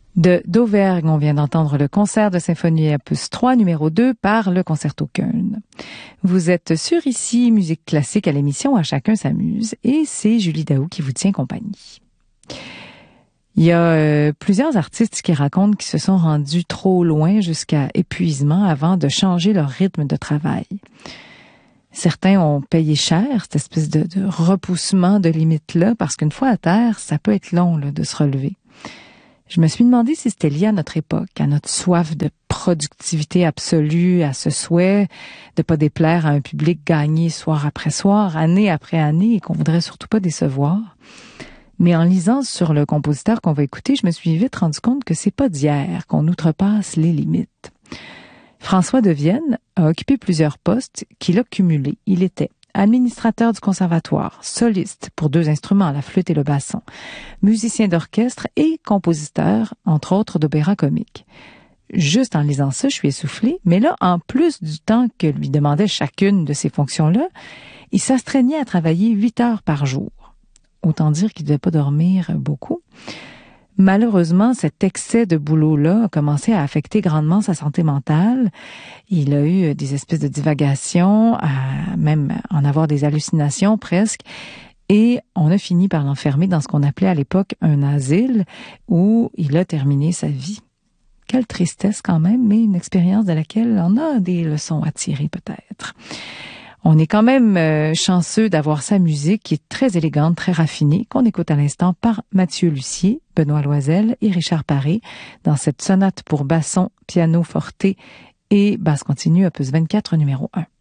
d'Auvergne, on vient d'entendre le concert de symphonie opus 3 numéro 2 par le Concerto Köln. Vous êtes sur ici Musique classique à l'émission À chacun s'amuse et c'est Julie Daou qui vous tient compagnie. Il y a plusieurs artistes qui racontent qu'ils se sont rendus trop loin jusqu'à épuisement avant de changer leur rythme de travail. Certains ont payé cher cette espèce de repoussement de limite-là parce qu'une fois à terre, ça peut être long là, de se relever. Je me suis demandé si c'était lié à notre époque, à notre soif de productivité absolue, à ce souhait de pas déplaire à un public gagné soir après soir, année après année, et qu'on voudrait surtout pas décevoir. Mais en lisant sur le compositeur qu'on va écouter, je me suis vite rendu compte que c'est pas d'hier qu'on outrepasse les limites. François de Vienne a occupé plusieurs postes qu'il a cumulés. Il était administrateur du conservatoire, soliste pour 2 instruments, la flûte et le basson, musicien d'orchestre et compositeur, entre autres d'opéra comique. Juste en lisant ça, je suis essoufflée, mais là, en plus du temps que lui demandait chacune de ces fonctions-là, il s'astreignait à travailler 8 heures par jour. Autant dire qu'il ne devait pas dormir beaucoup. Malheureusement, cet excès de boulot-là a commencé à affecter grandement sa santé mentale. Il a eu des espèces de divagations, à même en avoir des hallucinations presque. Et on a fini par l'enfermer dans ce qu'on appelait à l'époque un asile où il a terminé sa vie. Quelle tristesse quand même, mais une expérience de laquelle on a des leçons à tirer peut-être. On est quand même chanceux d'avoir sa musique qui est très élégante, très raffinée, qu'on écoute à l'instant par Mathieu Lussier, Benoît Loisel et Richard Paré dans cette sonate pour basson, piano forte et basse continue opus 24 numéro 1.